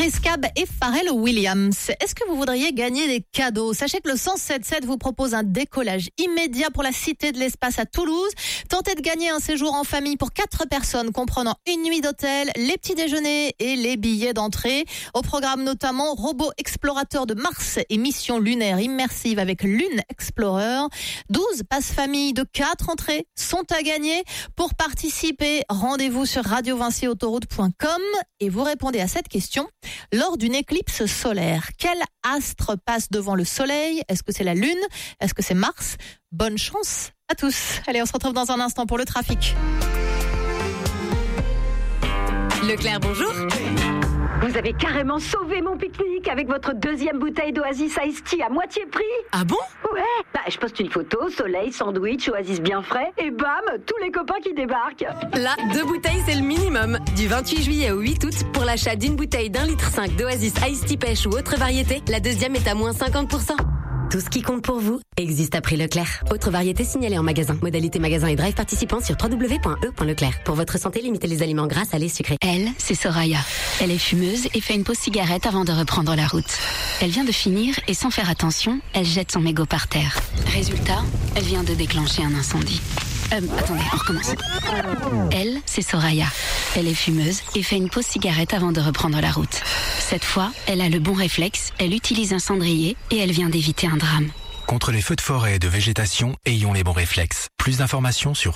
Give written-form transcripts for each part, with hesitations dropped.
Chris Cab et Pharrell Williams. Est-ce que vous voudriez gagner des cadeaux? Sachez que le 107.7 vous propose un décollage immédiat pour la Cité de l'Espace à Toulouse. Tentez de gagner un séjour en famille pour 4 personnes comprenant une nuit d'hôtel, les petits déjeuners et les billets d'entrée. Au programme notamment robot explorateur de Mars et mission lunaire immersive avec Lune Explorer. 12 passes famille de 4 entrées sont à gagner. Pour participer, rendez-vous sur radiovincyautoroute.com et vous répondez à cette question. Lors d'une éclipse solaire, quel astre passe devant le soleil? Est-ce que c'est la Lune? Est-ce que c'est Mars? Bonne chance à tous. Allez, on se retrouve dans un instant pour le trafic. Leclerc, bonjour. Vous avez carrément sauvé mon pique-nique avec votre deuxième bouteille d'Oasis Iced Tea à moitié prix. Ah bon? Ouais. Je poste une photo, soleil, sandwich, Oasis bien frais, et bam, tous les copains qui débarquent. Là, 2 bouteilles, c'est le minimum. Du 28 juillet au 8 août, pour l'achat d'une bouteille d'1,5 litre d'Oasis Iced Tea pêche ou autre variété, la deuxième est à moins 50%. Tout ce qui compte pour vous existe à prix Leclerc. Autre variété signalée en magasin. Modalité magasin et drive participant sur www.e.leclerc. Pour votre santé, limitez les aliments gras, salés, sucrés. Elle, c'est Soraya. Elle est fumeuse et fait une pause cigarette avant de reprendre la route. Elle vient de finir et sans faire attention, elle jette son mégot par terre. Résultat, elle vient de déclencher un incendie. Attendez, on recommence. Elle, c'est Soraya. Elle est fumeuse et fait une pause cigarette avant de reprendre la route. Cette fois, elle a le bon réflexe, elle utilise un cendrier et elle vient d'éviter un drame. Contre les feux de forêt et de végétation, ayons les bons réflexes. Plus d'informations sur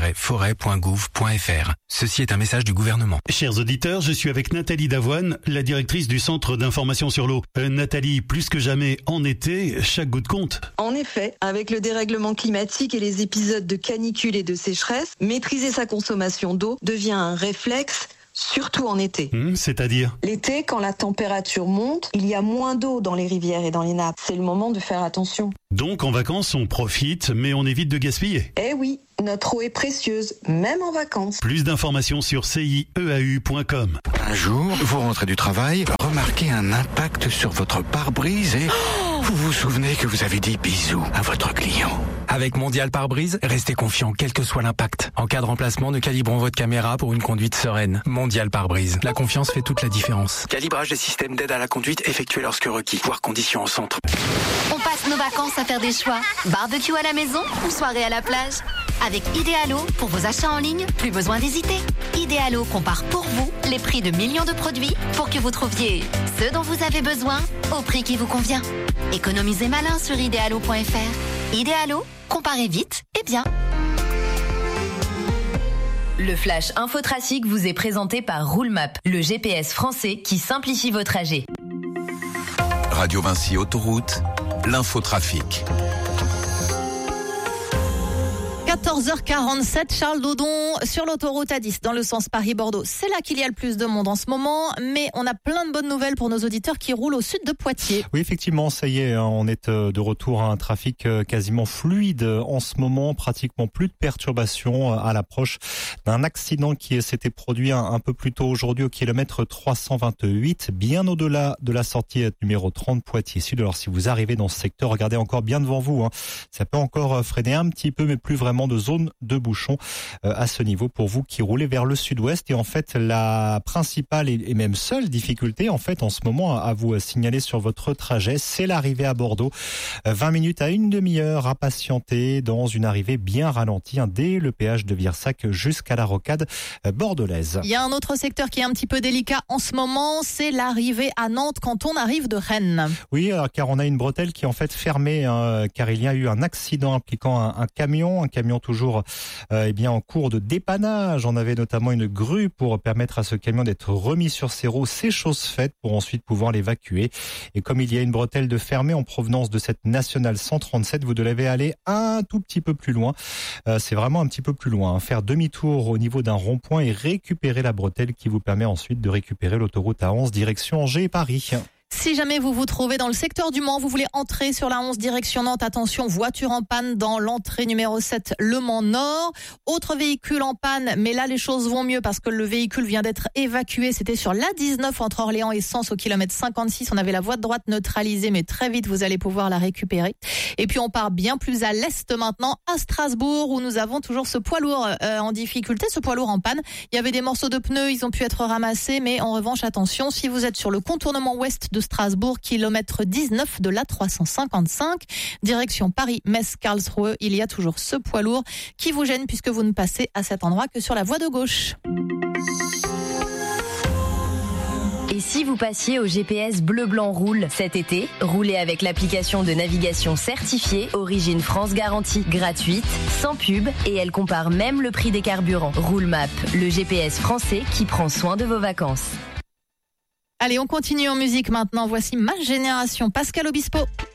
feu-forêt.gouv.fr. Ceci est un message du gouvernement. Chers auditeurs, je suis avec Nathalie Davoine, la directrice du Centre d'information sur l'eau. Nathalie, plus que jamais en été, chaque goutte compte. En effet, avec le dérèglement climatique et les épisodes de canicule et de sécheresse, maîtriser sa consommation d'eau devient un réflexe, surtout en été. C'est-à-dire? L'été, quand la température monte, il y a moins d'eau dans les rivières et dans les nappes. C'est le moment de faire attention. Donc en vacances, on profite, mais on évite de gaspiller. Eh oui, notre eau est précieuse, même en vacances. Plus d'informations sur cieau.com. Un jour, vous rentrez du travail, remarquez un impact sur votre pare-brise et vous vous souvenez que vous avez dit bisous à votre client. Avec Mondial Pare-Brise, restez confiant quel que soit l'impact. En cas de remplacement, nous calibrons votre caméra pour une conduite sereine. Mondial Pare-Brise. La confiance fait toute la différence. Calibrage des systèmes d'aide à la conduite effectué lorsque requis. Voire conditions en centre. On passe nos vacances à faire des choix. Barbecue à la maison ou soirée à la plage? Avec Idealo, pour vos achats en ligne, plus besoin d'hésiter. Idealo compare pour vous les prix de millions de produits pour que vous trouviez ce dont vous avez besoin au prix qui vous convient. Économisez malin sur idealo.fr. Idealo, comparez vite et bien. Le Flash Infotrafic vous est présenté par Roulemap, le GPS français qui simplifie vos trajets. Radio Vinci Autoroute, l'infotrafic. 14h47, Charles Dodon sur l'autoroute A10 dans le sens Paris-Bordeaux. C'est là qu'il y a le plus de monde en ce moment, mais on a plein de bonnes nouvelles pour nos auditeurs qui roulent au sud de Poitiers. Oui, effectivement, ça y est, on est de retour à un trafic quasiment fluide en ce moment, pratiquement plus de perturbations à l'approche d'un accident qui s'était produit un peu plus tôt aujourd'hui au kilomètre 328, bien au-delà de la sortie numéro 30 Poitiers-Sud. Alors si vous arrivez dans ce secteur, regardez encore bien devant vous, ça peut encore freiner un petit peu, mais plus vraiment de zone de bouchon à ce niveau pour vous qui roulez vers le sud-ouest. Et en fait, la principale et même seule difficulté en fait en ce moment à vous signaler sur votre trajet, c'est l'arrivée à Bordeaux. 20 minutes à une demi-heure à patienter dans une arrivée bien ralentie dès le péage de Virsac jusqu'à la rocade bordelaise. Il y a un autre secteur qui est un petit peu délicat en ce moment, c'est l'arrivée à Nantes quand on arrive de Rennes. Oui, alors, car on a une bretelle qui est en fait fermée car il y a eu un accident impliquant un camion toujours en cours de dépannage. On avait notamment une grue pour permettre à ce camion d'être remis sur ses roues. C'est chose faite pour ensuite pouvoir l'évacuer. Et comme il y a une bretelle de fermée en provenance de cette nationale 137, vous devez aller un tout petit peu plus loin. C'est vraiment un petit peu plus loin. Faire demi-tour au niveau d'un rond-point et récupérer la bretelle qui vous permet ensuite de récupérer l'autoroute A11 direction Angers et Paris. Si jamais vous vous trouvez dans le secteur du Mans, vous voulez entrer sur la 11 direction Nantes, attention, voiture en panne dans l'entrée numéro 7 Le Mans Nord. Autre véhicule en panne, mais là les choses vont mieux parce que le véhicule vient d'être évacué. C'était sur l'A19 entre Orléans et Sens au kilomètre 56. On avait la voie de droite neutralisée, mais très vite vous allez pouvoir la récupérer. Et puis on part bien plus à l'est maintenant, à Strasbourg, où nous avons toujours ce poids lourd en difficulté, ce poids lourd en panne. Il y avait des morceaux de pneus, ils ont pu être ramassés, mais en revanche, attention, si vous êtes sur le contournement ouest de Strasbourg, kilomètre 19 de l'A355, direction Paris-Metz-Karlsruhe, il y a toujours ce poids lourd qui vous gêne puisque vous ne passez à cet endroit que sur la voie de gauche. Et si vous passiez au GPS Bleu Blanc Roule cet été, roulez avec l'application de navigation certifiée Origine France Garantie, gratuite, sans pub, et elle compare même le prix des carburants. Roulemap, le GPS français qui prend soin de vos vacances. Allez, on continue en musique maintenant. Voici Ma Génération, Pascal Obispo.